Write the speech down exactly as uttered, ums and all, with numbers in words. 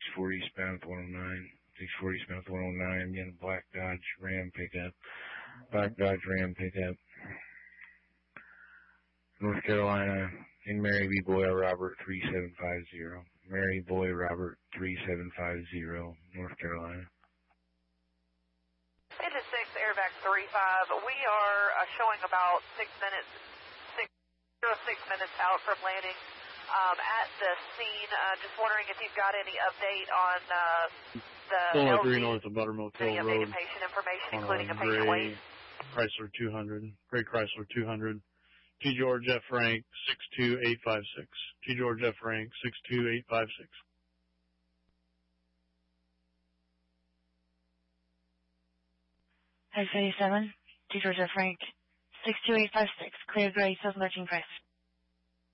forty Eastbound one oh nine. six forty Eastbound one oh nine. Again, black Dodge Ram pickup. Black Dodge Ram pickup. North Carolina, in Mary B. Boyle Robert three seven five zero. Mary Boy Robert three seven five zero, North Carolina. Into six, Airback three five. We are uh, showing about six minutes, six, six minutes out from landing um, at the scene. Uh, just wondering if you've got any update on uh, the Still L Z, three north of Buttermilk Hill any Road. updated patient information, including a patient gray weight. Chrysler two hundred, gray Chrysler two hundred. G. George F. Frank, six two eight five six. G. George F. Frank, six two eight five six. five seventy-seven, G. George F. Frank, six two eight five six. Clear gray, South Marching Price.